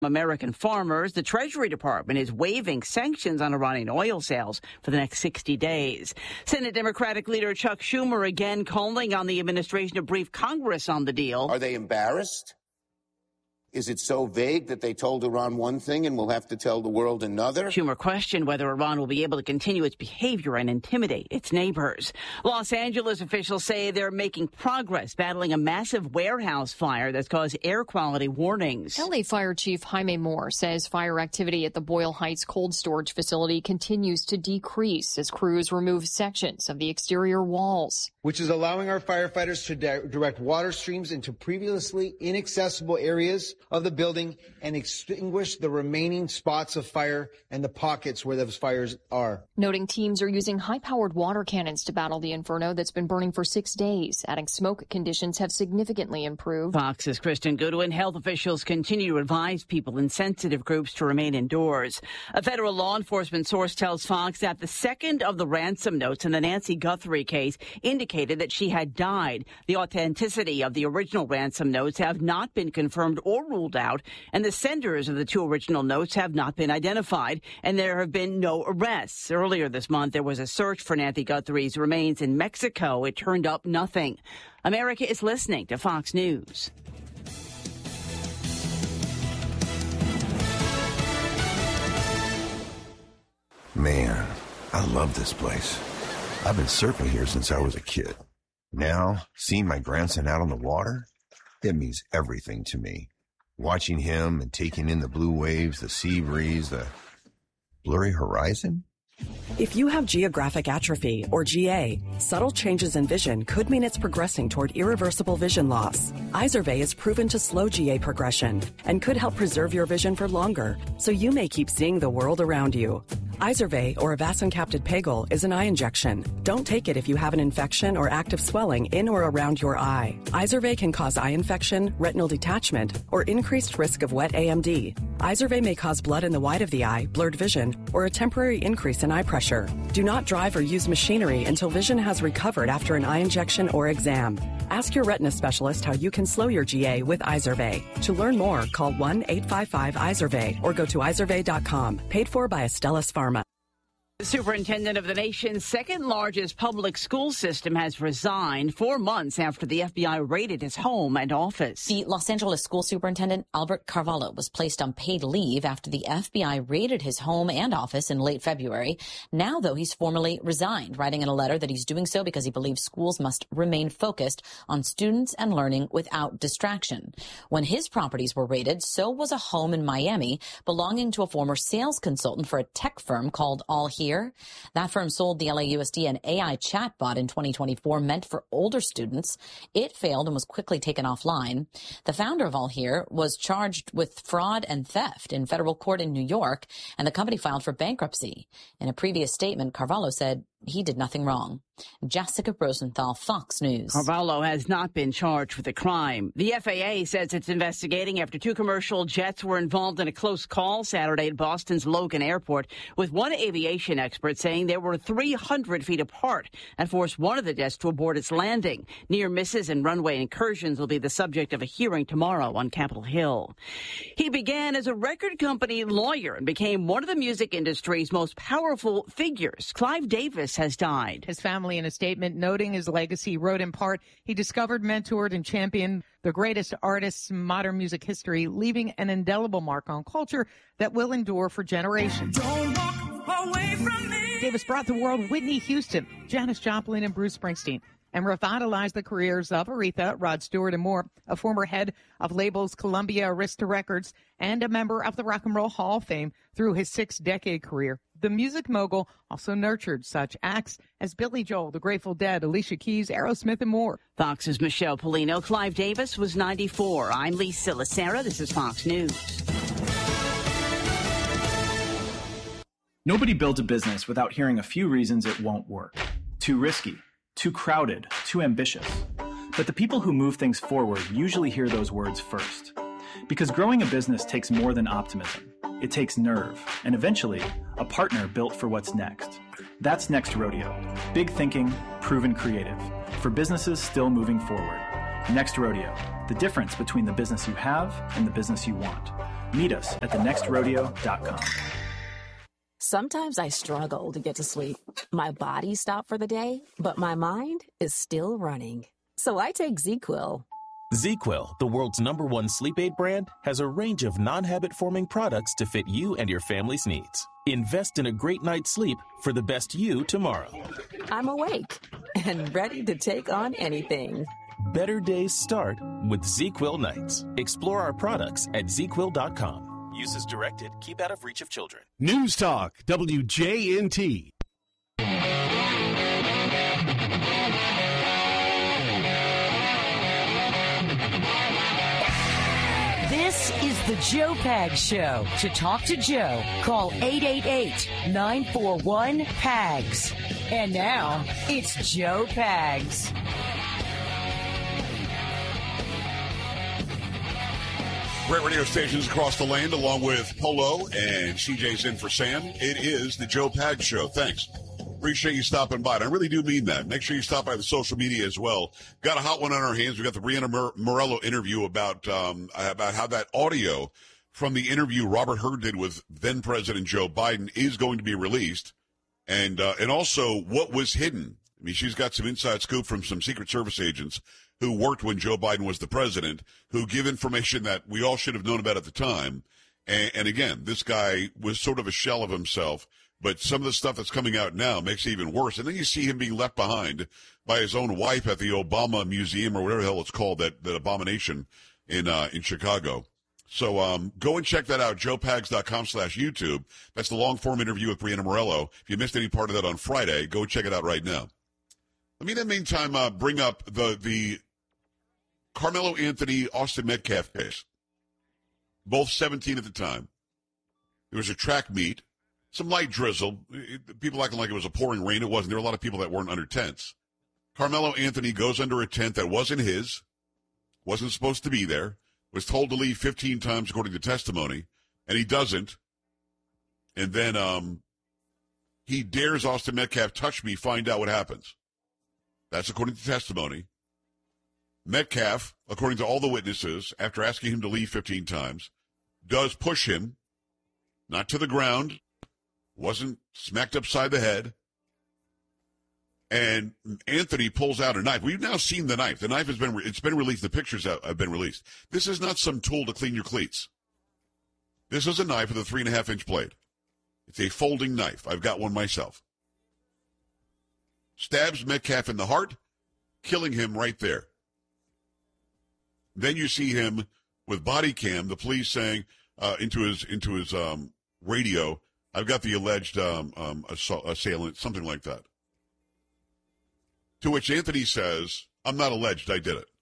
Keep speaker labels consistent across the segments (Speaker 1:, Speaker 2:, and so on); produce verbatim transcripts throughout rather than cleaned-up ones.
Speaker 1: American farmers. The Treasury Department is waiving sanctions on Iranian oil sales for the next sixty days. Senate Democratic leader Chuck Schumer again calling on the administration to brief Congress on the deal.
Speaker 2: Are they embarrassed? Is it so vague that they told Iran one thing and will have to tell the world another?
Speaker 1: Schumer questioned whether Iran will be able to continue its behavior and intimidate its neighbors. Los Angeles officials say they're making progress battling a massive warehouse fire that's caused air quality warnings.
Speaker 3: L A Fire Chief Jaime Moore says fire activity at the Boyle Heights cold storage facility continues to decrease as crews remove sections of the exterior walls,
Speaker 4: which is allowing our firefighters to di- direct water streams into previously inaccessible areas of the building and extinguish the remaining spots of fire and the pockets where those fires are.
Speaker 3: Noting teams are using high-powered water cannons to battle the inferno that's been burning for six days, adding smoke conditions have significantly improved.
Speaker 1: Fox's Kristen Goodwin. Health officials continue to advise people in sensitive groups to remain indoors. A federal law enforcement source tells Fox that the second of the ransom notes in the Nancy Guthrie case indicated that she had died. The authenticity of the original ransom notes have not been confirmed or ruled out, and the senders of the two original notes have not been identified, and there have been no arrests. Earlier this month, there was a search for Nancy Guthrie's remains in Mexico. It turned up nothing. America is listening to Fox News.
Speaker 5: Man, I love this place. I've been surfing here since I was a kid. Now, seeing my grandson out on the water, it means everything to me. Watching him and taking in the blue waves, the sea breeze, the blurry horizon.
Speaker 6: If you have geographic atrophy, or G A, subtle changes in vision could mean it's progressing toward irreversible vision loss. Izervay is proven to slow G A progression and could help preserve your vision for longer, so you may keep seeing the world around you. Izervay, or avacincaptad pegol, is an eye injection. Don't take it if you have an infection or active swelling in or around your eye. Izervay can cause eye infection, retinal detachment, or increased risk of wet A M D. Izervay may cause blood in the white of the eye, blurred vision, or a temporary increase in eye pressure. Do not drive or use machinery until vision has recovered after an eye injection or exam. Ask your retina specialist how you can slow your G A with Izervay. To learn more, call one eight five five Izervay or go to izervay dot com. Paid for by Astellas Pharma.
Speaker 1: The superintendent of the nation's second largest public school system has resigned four months after the F B I raided his home and office.
Speaker 7: The Los Angeles school superintendent, Albert Carvalho, was placed on paid leave after the F B I raided his home and office in late February. Now, though, he's formally resigned, writing in a letter that he's doing so because he believes schools must remain focused on students and learning without distraction. When his properties were raided, so was a home in Miami belonging to a former sales consultant for a tech firm called All Here. That firm sold the L A U S D an A I chatbot in twenty twenty-four meant for older students. It failed and was quickly taken offline. The founder of All Here was charged with fraud and theft in federal court in New York, and the company filed for bankruptcy. In a previous statement, Carvalho said he did nothing wrong. Jessica Rosenthal, Fox News.
Speaker 1: Carvalho has not been charged with the crime. The F A A says it's investigating after two commercial jets were involved in a close call Saturday at Boston's Logan Airport, with one aviation expert saying they were three hundred feet apart and forced one of the jets to abort its landing. Near misses and runway incursions will be the subject of a hearing tomorrow on Capitol Hill. He began as a record company lawyer and became one of the music industry's most powerful figures. Clive Davis has died.
Speaker 8: His family, in a statement noting his legacy, wrote in part, he discovered, mentored, and championed the greatest artists in modern music history, leaving an indelible mark on culture that will endure for generations.
Speaker 9: Don't walk away from me.
Speaker 8: Davis brought the world Whitney Houston, Janis Joplin, and Bruce Springsteen, and revitalized the careers of Aretha, Rod Stewart, and more. A former head of labels Columbia Arista Records and a member of the Rock and Roll Hall of Fame through his six-decade career, the music mogul also nurtured such acts as Billy Joel, the Grateful Dead, Alicia Keys, Aerosmith, and more.
Speaker 1: Fox's Michelle Polino. Clive Davis was ninety-four. I'm Lisa Lacera. This is Fox News.
Speaker 10: Nobody builds a business without hearing a few reasons it won't work. Too risky, too crowded, too ambitious. But the people who move things forward usually hear those words first. Because growing a business takes more than optimism. It takes nerve, and eventually, a partner built for what's next. That's Next Rodeo. Big thinking, proven creative. For businesses still moving forward. Next Rodeo. The difference between the business you have and the business you want. Meet us at the next rodeo dot com.
Speaker 11: Sometimes I struggle to get to sleep. My body stopped for the day, but my mind is still running. So I take ZzzQuil.
Speaker 12: ZzzQuil, the world's number one sleep aid brand, has a range of non-habit-forming products to fit you and your family's needs. Invest in a great night's sleep for the best you tomorrow.
Speaker 11: I'm awake and ready to take on anything.
Speaker 12: Better days start with ZzzQuil nights. Explore our products at zz quil dot com. Use as directed. Keep out of reach of children.
Speaker 13: News Talk, W J N T.
Speaker 14: This is the Joe Pags Show. To talk to Joe, call eight eight eight, nine four one, P A G S. And now, it's Joe Pags.
Speaker 15: Great radio stations across the land, along with Polo and C J's in for Sam. It is the Joe Pags Show. Thanks. Appreciate you stopping by. And I really do mean that. Make sure you stop by the social media as well. Got a hot one on our hands. We got the Brianna Mor- Morello interview about um, about how that audio from the interview Robert Hur did with then President Joe Biden is going to be released, and uh, and also what was hidden. I mean, she's got some inside scoop from some Secret Service agents who worked when Joe Biden was the president, who give information that we all should have known about at the time. And, and again, this guy was sort of a shell of himself. But some of the stuff that's coming out now makes it even worse. And then you see him being left behind by his own wife at the Obama Museum or whatever the hell it's called, that, that abomination in uh, in Chicago. So um, go and check that out, joe pags dot com slash YouTube. That's the long-form interview with Brianna Morello. If you missed any part of that on Friday, go check it out right now. Let me, in the meantime, uh, bring up the, the Carmelo Anthony, Austin Metcalf case. Both seventeen at the time. There was a track meet. Some light drizzle. People acting like it was a pouring rain. It wasn't. There were a lot of people that weren't under tents. Carmelo Anthony goes under a tent that wasn't his, wasn't supposed to be there, was told to leave fifteen times according to testimony, and he doesn't. And then um, he dares Austin Metcalf, touch me, find out what happens. That's according to testimony. Metcalf, according to all the witnesses, after asking him to leave fifteen times, does push him, not to the ground, wasn't smacked upside the head, and Anthony pulls out a knife. We've now seen the knife. The knife has been, it's been released. The pictures have been released. This is not some tool to clean your cleats. This is a knife with a three and a half inch blade. It's a folding knife. I've got one myself. Stabs Metcalf in the heart, killing him right there. Then you see him with body cam, the police saying uh, into his into his um, radio, I've got the alleged um, um, assault, assailant, something like that. To which Anthony says, I'm not alleged, I did it.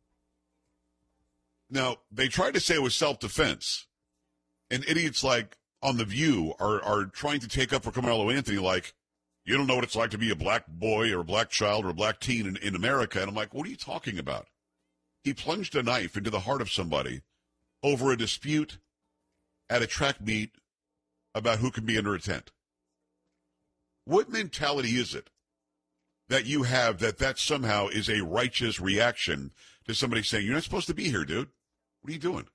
Speaker 15: Now, they tried to say it was self-defense, and idiots like on The View are, are trying to take up for Carmelo Anthony like, you don't know what it's like to be a black boy or a black child or a black teen in, in America. And I'm like, what are you talking about? He plunged a knife into the heart of somebody over a dispute at a track meet about who can be under a tent. What mentality is it that you have that that somehow is a righteous reaction to somebody saying, you're not supposed to be here, dude? What are you doing?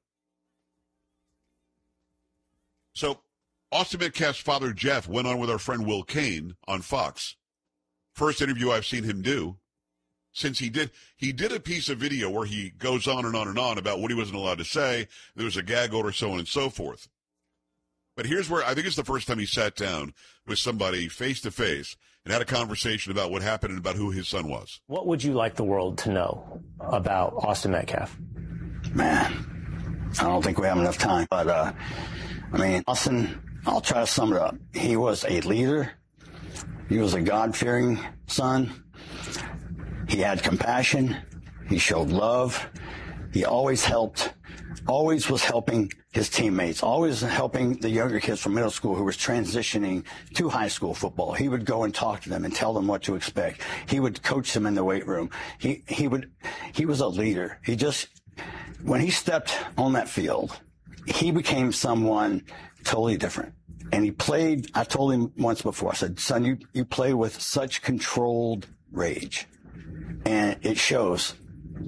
Speaker 15: So Austin Metcalf's father, Jeff, went on with our friend Will Kane on Fox. First interview I've seen him do since he did. He did a piece of video where he goes on and on and on about what he wasn't allowed to say. There was a gag order, so on and so forth. But here's where I think it's the first time he sat down with somebody face to face and had a conversation about what happened and about who his son was.
Speaker 16: What would you like the world to know about Austin Metcalf?
Speaker 17: Man, I don't think we have enough time. But, uh, I mean, Austin, I'll try to sum it up. He was a leader. He was a God-fearing son. He had compassion. He showed love. He always helped, always was helping his teammates, always helping the younger kids from middle school who was transitioning to high school football. He would go and talk to them and tell them what to expect. He would coach them in the weight room. He, he would, he was a leader. He just, when he stepped on that field, he became someone totally different. And he played, I told him once before, I said, son, you, you play with such controlled rage. And it shows.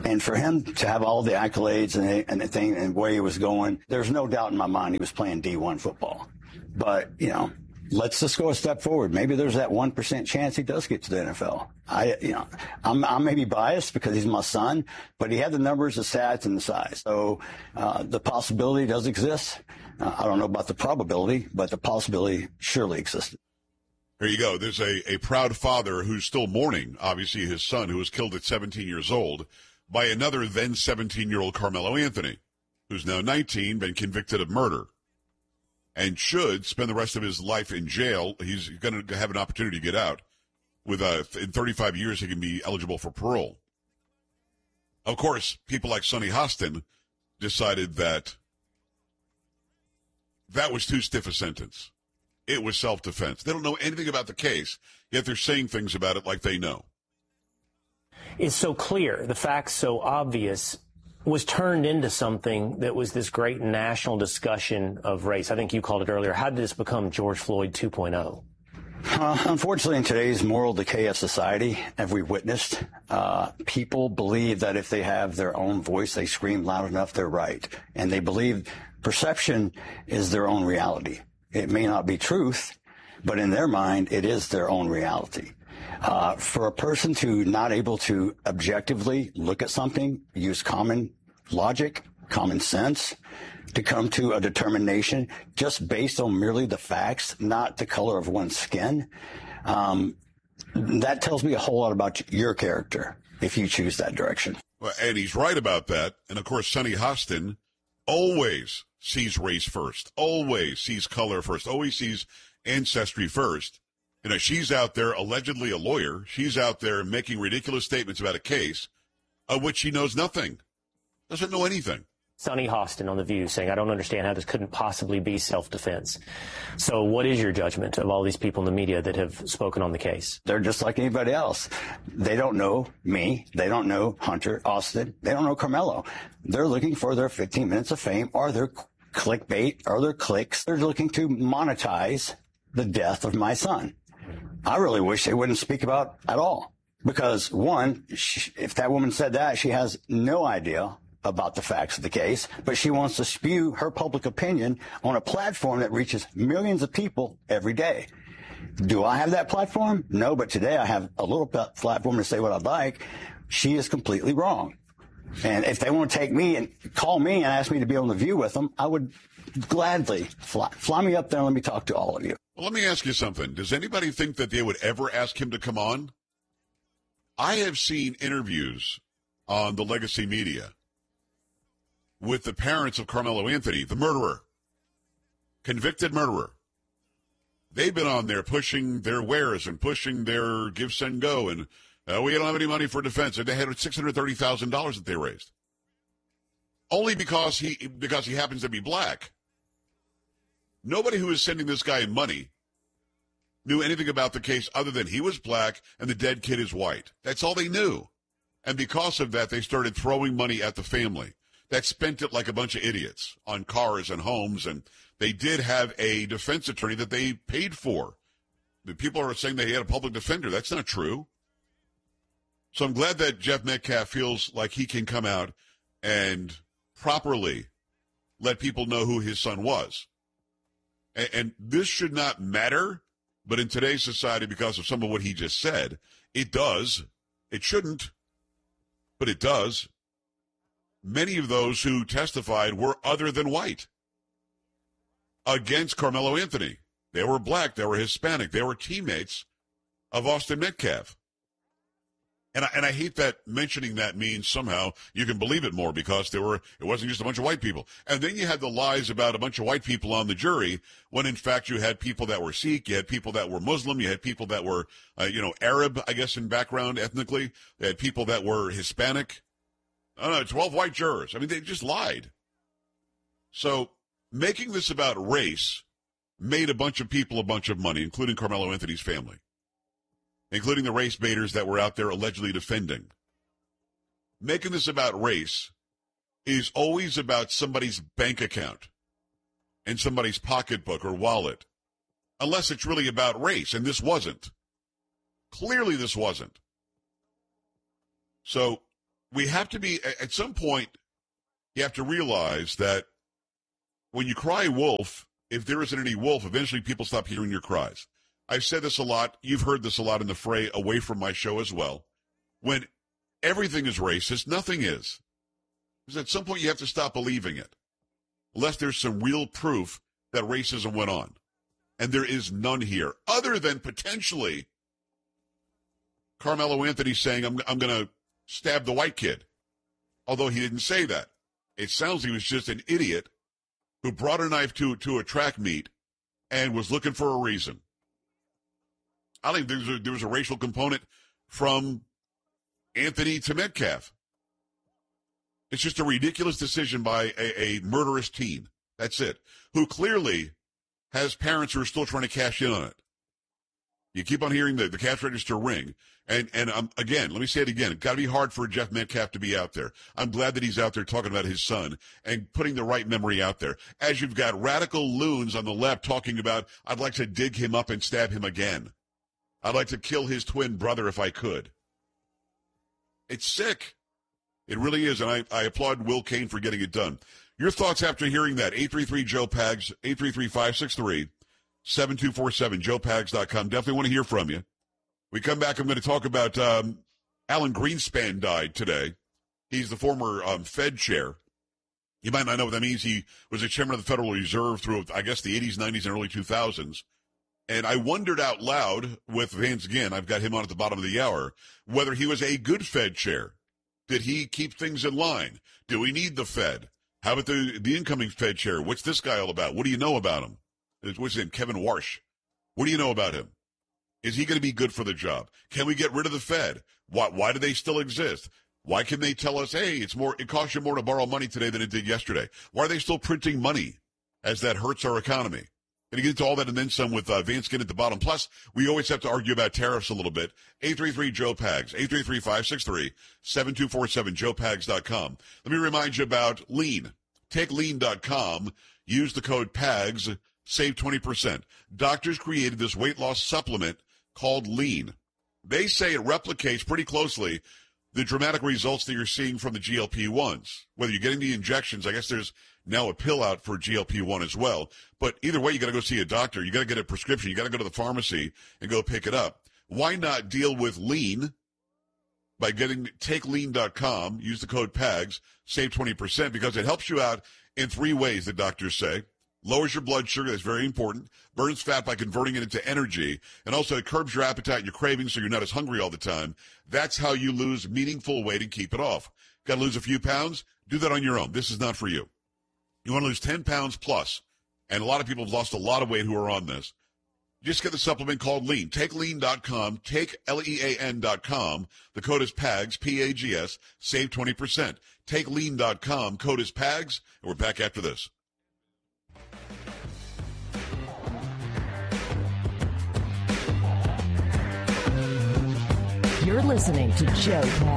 Speaker 17: And for him to have all the accolades and, and the thing and where he was going, there's no doubt in my mind he was playing D one football. But, you know, let's just go a step forward. Maybe there's that one percent chance he does get to the N F L. I, you know, I'm, I'm maybe biased because he's my son, but he had the numbers, the stats, and the size. So uh, the possibility does exist. Uh, I don't know about the probability, but the possibility surely existed.
Speaker 15: There you go. There's a, a proud father who's still mourning, obviously, his son who was killed at seventeen years old by another then seventeen-year-old Carmelo Anthony, who's now nineteen, been convicted of murder, and should spend the rest of his life in jail. He's going to have an opportunity to get out. With uh, in thirty-five years, he can be eligible for parole. Of course, people like Sonny Hostin decided that that was too stiff a sentence. It was self-defense. They don't know anything about the case, yet they're saying things about it like they know.
Speaker 16: It's so clear, the facts so obvious, was turned into something that was this great national discussion of race. I think you called it earlier. How did this become George Floyd two point oh?
Speaker 17: Uh, unfortunately, in today's moral decay of society, as we witnessed, uh, people believe that if they have their own voice, they scream loud enough, they're right. And they believe perception is their own reality. It may not be truth, but in their mind, it is their own reality. Uh, for a person to not able to objectively look at something, use common logic, common sense, to come to a determination just based on merely the facts, not the color of one's skin, um, that tells me a whole lot about your character if you choose that direction.
Speaker 15: Well, and he's right about that. And, of course, Sonny Hostin always sees race first, always sees color first, always sees ancestry first. You know, she's out there allegedly a lawyer. She's out there making ridiculous statements about a case of which she knows nothing, doesn't know anything.
Speaker 16: Sonny Hostin on The View saying, I don't understand how this couldn't possibly be self-defense. So what is your judgment of all these people in the media that have spoken on the case?
Speaker 17: They're just like anybody else. They don't know me. They don't know Hunter, Austin. They don't know Carmelo. They're looking for their fifteen minutes of fame or their clickbait or their clicks. They're looking to monetize the death of my son. I really wish they wouldn't speak about at all. Because, one, she, if that woman said that, she has no idea about the facts of the case, but she wants to spew her public opinion on a platform that reaches millions of people every day. Do I have that platform? No, but today I have a little platform to say what I'd like. She is completely wrong. And if they want to take me and call me and ask me to be on The View with them, I would gladly fly, fly me up there and let me talk to all of you.
Speaker 15: Well, let me ask you something. Does anybody think that they would ever ask him to come on? I have seen interviews on the legacy media with the parents of Carmelo Anthony, the murderer, convicted murderer. They've been on there pushing their wares and pushing their give, send, go, and uh, we don't have any money for defense. And they had six hundred thirty thousand dollars that they raised. Only because he because he happens to be black. Nobody who is sending this guy money knew anything about the case other than he was black and the dead kid is white. That's all they knew. And because of that, they started throwing money at the family that spent it like a bunch of idiots on cars and homes. And they did have a defense attorney that they paid for. The people are saying they had a public defender. That's not true. So I'm glad that Jeff Metcalf feels like he can come out and properly let people know who his son was. And, and this should not matter, but in today's society, because of some of what he just said, it does. It shouldn't, but it does. Many of those who testified were other than white against Carmelo Anthony. They were black. They were Hispanic. They were teammates of Austin Metcalf. And I, and I hate that mentioning that means somehow you can believe it more because there were it wasn't just a bunch of white people. And then you had the lies about a bunch of white people on the jury when, in fact, you had people that were Sikh, you had people that were Muslim, you had people that were, uh, you know, Arab, I guess, in background ethnically. You had people that were Hispanic. Oh, no, twelve white jurors. I mean, they just lied. So making this about race made a bunch of people a bunch of money, including Carmelo Anthony's family, including the race baiters that were out there allegedly defending. Making this about race is always about somebody's bank account and somebody's pocketbook or wallet, unless it's really about race, and this wasn't. Clearly this wasn't. So we have to be, at some point, you have to realize that when you cry wolf, if there isn't any wolf, eventually people stop hearing your cries. I've said this a lot. You've heard this a lot in the fray away from my show as well. When everything is racist, nothing is. Because at some point you have to stop believing it. Unless there's some real proof that racism went on. And there is none here. Other than potentially Carmelo Anthony saying, I'm, I'm going to stab the white kid. Although he didn't say that. It sounds like he was just an idiot who brought a knife to, to a track meet and was looking for a reason. I think there was a, there was a racial component from Anthony to Metcalf. It's just a ridiculous decision by a, a murderous teen. That's it. Who clearly has parents who are still trying to cash in on it. You keep on hearing the, the cash register ring. And, and um, again, let me say it again. It's got to be hard for Jeff Metcalf to be out there. I'm glad that he's out there talking about his son and putting the right memory out there. As you've got radical loons on the left talking about, I'd like to dig him up and stab him again. I'd like to kill his twin brother if I could. It's sick. It really is, and I, I applaud Will Cain for getting it done. Your thoughts after hearing that, eight three three, Joe Pags, eight three three, five six three, seven two four seven, joe pags dot com. Definitely want to hear from you. We come back, I'm going to talk about um, Alan Greenspan died today. He's the former um, Fed chair. You might not know what that means. He was the chairman of the Federal Reserve through, I guess, the eighties, nineties, and early two thousands. And I wondered out loud with Vance Ginn, I've got him on at the bottom of the hour, whether he was a good Fed chair. Did he keep things in line? Do we need the Fed? How about the, the incoming Fed chair? What's this guy all about? What do you know about him? What's his name? Kevin Warsh. What do you know about him? Is he going to be good for the job? Can we get rid of the Fed? Why, why do they still exist? Why can they tell us, hey, it's more, it costs you more to borrow money today than it did yesterday? Why are they still printing money as that hurts our economy? Going to get into all that and then some with uh, Vance Ginn at the bottom. Plus, we always have to argue about tariffs a little bit. eight three three, Joe Pags, eight three three, five six three, seven two four seven, joe pags dot com. Let me remind you about Lean. Take lean dot com. Use the code PAGS. Save twenty percent. Doctors created this weight loss supplement called Lean. They say it replicates pretty closely the dramatic results that you're seeing from the G L P ones. Whether you're getting the injections, I guess there's now a pill out for G L P one as well. But either way, you got to go see a doctor. You got to get a prescription. You got to go to the pharmacy and go pick it up. Why not deal with Lean by getting take lean dot com, use the code PAGS, save twenty percent, because it helps you out in three ways, the doctors say. Lowers your blood sugar, that's very important. Burns fat by converting it into energy. And also it curbs your appetite and your cravings so you're not as hungry all the time. That's how you lose meaningful weight and keep it off. Got to lose a few pounds? Do that on your own. This is not for you. You want to lose ten pounds plus, and a lot of people have lost a lot of weight who are on this. Just get the supplement called Lean. Take lean dot com, take L E A N dot com. The code is PAGS, P A G S, save twenty percent. take lean dot com, code is PAGS, and we're back after this.
Speaker 14: You're listening to Joe Pags.